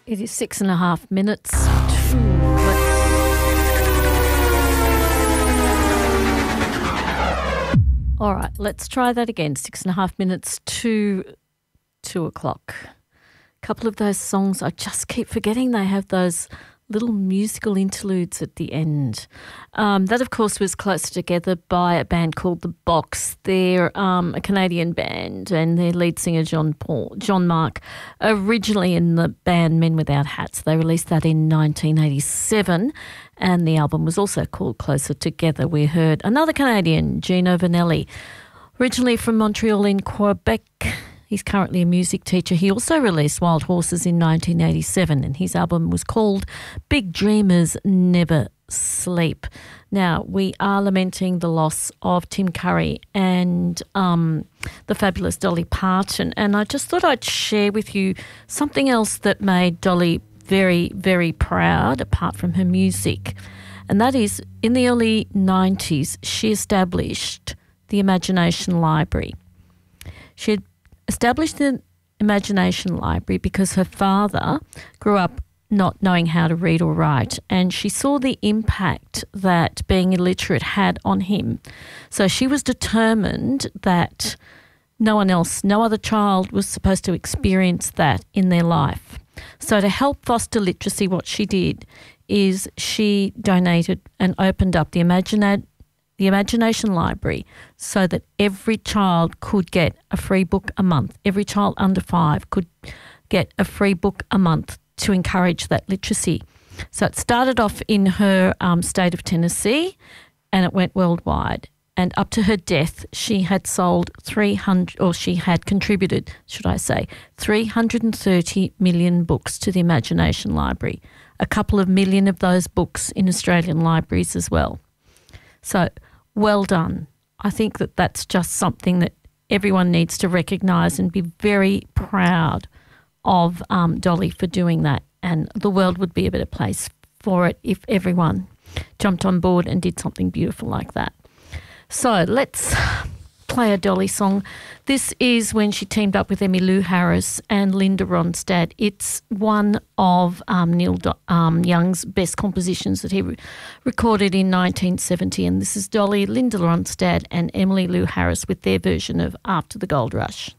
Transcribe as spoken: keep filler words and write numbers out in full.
It is six and a half minutes to let's All right, let's try that again. Six and a half minutes to two o'clock. A couple of those songs, I just keep forgetting they have those little musical interludes at the end. Um, that, of course, was Closer Together by a band called The Box. They're um, a Canadian band, and their lead singer, John Paul, John Mark, originally in the band Men Without Hats. They released that in nineteen eighty-seven, and the album was also called Closer Together. We heard another Canadian, Gino Vanelli, originally from Montreal in Quebec. He's currently a music teacher. He also released Wild Horses in nineteen eighty-seven, and his album was called Big Dreamers Never Sleep. Now, we are lamenting the loss of Tim Curry and um, the fabulous Dolly Parton, and I just thought I'd share with you something else that made Dolly very, very proud, apart from her music, and that is in the early nineties, she established the Imagination Library. She had established the Imagination Library because her father grew up not knowing how to read or write, and she saw the impact that being illiterate had on him. So she was determined that no one else, no other child was supposed to experience that in their life. So to help foster literacy, what she did is she donated and opened up the Imagination the Imagination Library so that every child could get a free book a month. Every child under five could get a free book a month to encourage that literacy. So it started off in her um, state of Tennessee, and it went worldwide. And up to her death, she had sold three hundred, or she had contributed, should I say, three hundred thirty million books to the Imagination Library. A couple of million of those books in Australian libraries as well. So well done. I think that that's just something that everyone needs to recognise and be very proud of um, Dolly for doing that. And the world would be a better place for it if everyone jumped on board and did something beautiful like that. So let's play a Dolly song. This is when she teamed up with Emmylou Harris and Linda Ronstadt. It's one of um, Neil Do- um, Young's best compositions that he re- recorded in nineteen seventy, and this is Dolly, Linda Ronstadt and Emmylou Harris with their version of After the Gold Rush.